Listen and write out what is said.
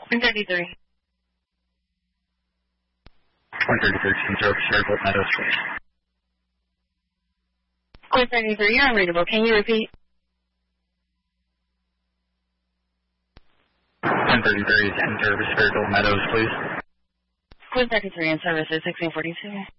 133. 133, service Fairfield Meadows, please. 133, you're unreadable. Can you repeat? 133 is in service Fairfield Meadows, please. 133 in service is 1642.